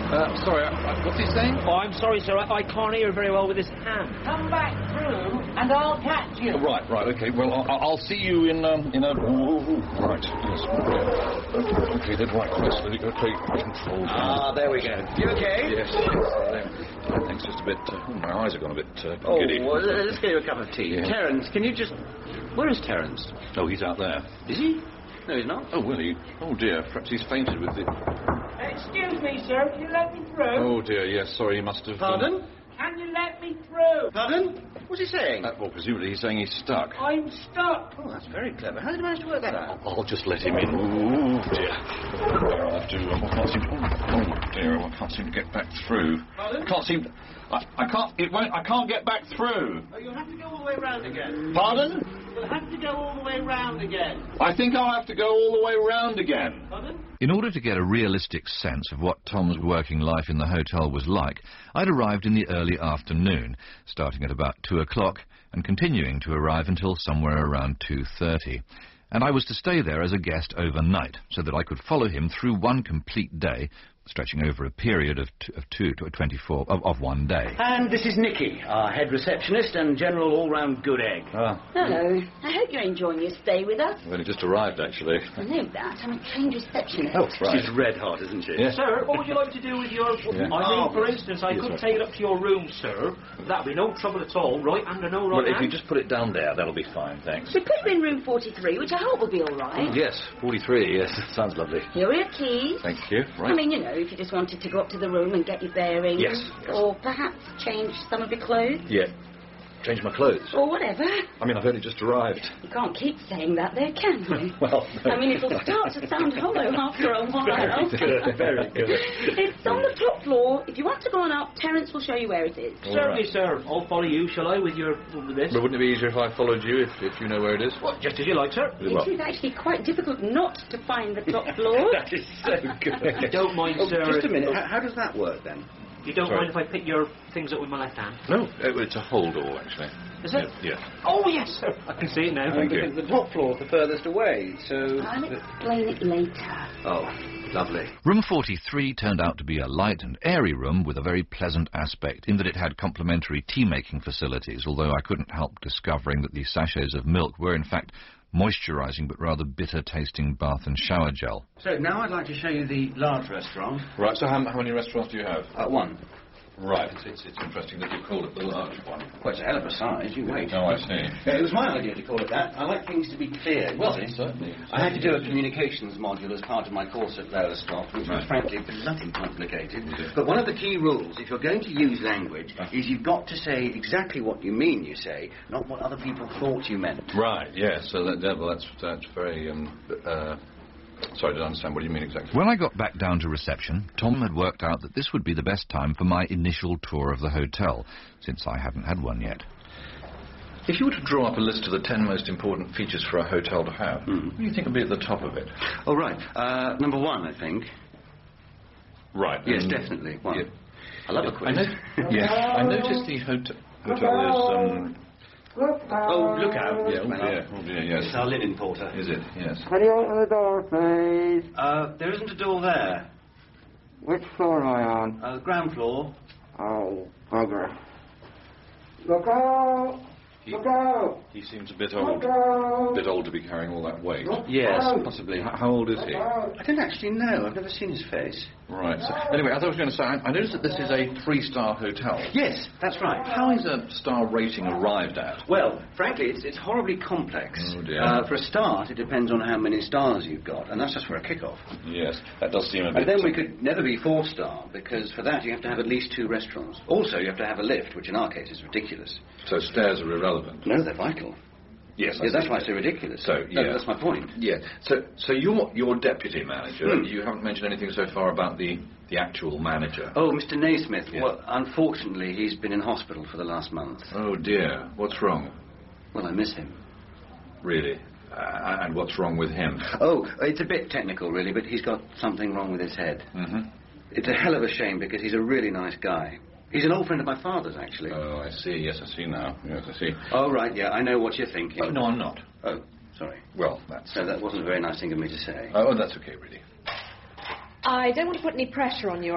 Sorry, what's he saying? Oh, I'm sorry, sir. I can't hear very well with this hand. Come back through, and I'll catch you. Right, okay. Well, I'll see you in a... Right, yes. Okay, then, right, let's let it go. Okay, control. There we go. You okay? Yes. Thanks, just a bit... my eyes have gone a bit giddy. Well, let's get you a cup of tea. Yeah. Terence, can you just... Where is Terence? Oh, he's out there. Is he? No, he's not. Oh, will he? Oh, dear, perhaps he's fainted with the... Excuse me, sir. Can you let me through? Oh, dear, yes, sorry, he must have... Pardon? Can you let me through? Pardon? What's he saying? Well, presumably he's saying he's stuck. I'm stuck. Oh, that's very clever. How did you manage to work that out? I'll just let him in. Oh, dear. I'll have to... I can't seem to... Oh, dear, I can't seem to get back through. Pardon? I can't seem to... I can't... It won't... I can't get back through. Oh, you'll have to go all the way round again. Pardon? You'll have to go all the way round again. I think I'll have to go all the way round again. Pardon? In order to get a realistic sense of what Tom's working life in the hotel was like, I'd arrived in the early afternoon, starting at about 2 o'clock and continuing to arrive until somewhere around 2:30. And I was to stay there as a guest overnight, so that I could follow him through one complete day, stretching over a period of 1 day. And this is Nikki, our head receptionist and general all-round good egg. Hello. I hope you're enjoying your stay with us. I've only just arrived, actually. I know that. I'm a trained receptionist. Oh, right. She's red hot, isn't she? Yes. Sir, what would you like to do with your... Yeah. I mean, for instance, I could take it up to your room, sir. That'd be no trouble at all. Right hand or no right Well, hand? if you just put it down there, that'll be fine, thanks. We put you in room 43, which I hope will be all right. Yes, 43, yes. Sounds lovely. Here are your keys. Thank you. Right. I mean, you know, if you just wanted to go up to the room and get your bearings. Yes. Or perhaps change some of your clothes. Yeah. Change my clothes. Or whatever. I mean, I've only just arrived. You can't keep saying that there, can you? Well, no. I mean, it'll start to sound hollow after a while. Very good. It's on the top floor. If you want to go on up, Terence will show you where it is. Certainly, sir. I'll follow you, shall I, with this? But wouldn't it be easier if I followed you, if you know where it is? Well, just as you like, sir. Well. It is actually quite difficult not to find the top floor. That is so good. Don't mind, sir. Just a minute. How does that work, then? You don't Sorry. mind if I pick your things up with my left hand? No, it's a hold all, actually. Is it? Yeah. Oh, yes, sir. I can see it now. Thank you. The top floor's the furthest away, so... I'll explain it later. Oh, lovely. Room 43 turned out to be a light and airy room with a very pleasant aspect, in that it had complimentary tea-making facilities, although I couldn't help discovering that the sachets of milk were, in fact, moisturising but rather bitter-tasting bath and shower gel. So now I'd like to show you the large restaurant. Right, so how many restaurants do you have? One. Right, it's interesting that you called it the large one. Well, it's a hell of a size, you wait. Oh, I see. It was my idea to call it that. I like things to be clear, you see. Certainly. I had to do a communications module as part of my course at Lowestoft, which was frankly bloody complicated. But one of the key rules, if you're going to use language, is you've got to say exactly what you mean you say, not what other people thought you meant. Right, yes, so that's very, sorry, I didn't understand. What do you mean exactly? When I got back down to reception, Tom had worked out that this would be the best time for my initial tour of the hotel, since I hadn't had one yet. If you were to draw up a list of the 10 most important features for a hotel to have, what do you think would be at the top of it? Oh, right. Number one, I think. Right. Yes, definitely. One. Yeah. I love a quiz. I noticed the hotel is... Oh, look out. Yeah, oh dear, yes. It's our linen porter. Is it? Yes. Can you open the door, please? There isn't a door there. Which floor am I on? The ground floor. Oh, bugger. Look out! Look out! He seems a bit Look old. out! A bit old to be carrying all that weight. Yes, out! possibly. How old is he? I don't actually know. I've never seen his face. Right. So, anyway, as I was going to say, I noticed that this is a 3-star hotel. Yes, that's right. How is a star rating arrived at? Well, frankly, it's horribly complex. Oh, dear. For a start, it depends on how many stars you've got, and that's just for a kick-off. Yes, that does seem a bit... And then we could never be 4-star, because for that you have to have at least 2 restaurants. Also, you have to have a lift, which in our case is ridiculous. So stairs are irrelevant? No, they're vital. Yes, That's why it's so ridiculous. So, yeah. That's my point. Yeah. So you're deputy manager. You haven't mentioned anything so far about the actual manager. Oh, Mr. Naismith. Yeah. Well, unfortunately, he's been in hospital for the last month. Oh, dear. What's wrong? Well, I miss him. Really? And what's wrong with him? Oh, it's a bit technical, really, but he's got something wrong with his head. Mm-hmm. It's a hell of a shame, because he's a really nice guy. He's an old friend of my father's, actually. Oh, I see. Yes, I see now. Yes, I see. Oh, right, yeah, I know what you're thinking. Oh, no, I'm not. Oh, sorry. Well, that's... So that wasn't a very nice thing of me to say. Oh, that's okay, really. I don't want to put any pressure on you.